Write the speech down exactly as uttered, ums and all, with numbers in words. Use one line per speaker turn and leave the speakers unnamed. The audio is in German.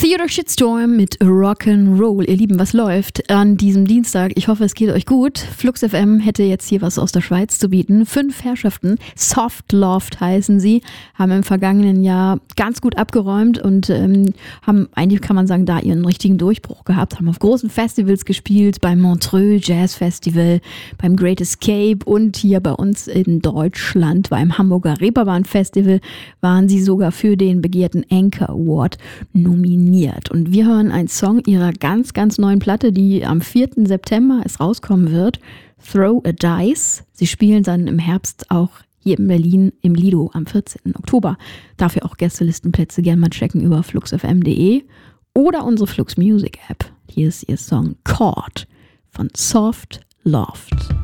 Theodore Shitstorm mit Rock'n'Roll. Ihr Lieben, was läuft an diesem Dienstag? Ich hoffe, es geht euch gut. Flux F M hätte jetzt hier was aus der Schweiz zu bieten. Fünf Herrschaften, Soft Loved heißen sie, haben im vergangenen Jahr ganz gut abgeräumt und ähm, haben eigentlich, kann man sagen, da ihren richtigen Durchbruch gehabt, haben auf großen Festivals gespielt, beim Montreux Jazz Festival, beim Great Escape und hier bei uns in Deutschland beim Hamburger Reeperbahn Festival waren sie sogar für den begehrten Anchor Award nominiert. Und wir hören einen Song ihrer ganz, ganz neuen Platte, die am vierten September es rauskommen wird. Throw a Dice. Sie spielen dann im Herbst auch hier in Berlin im Lido am vierzehnten Oktober. Dafür auch Gästelistenplätze gerne mal checken über flux f m punkt d e oder unsere Flux Music App. Hier ist ihr Song Chord von Soft Loved.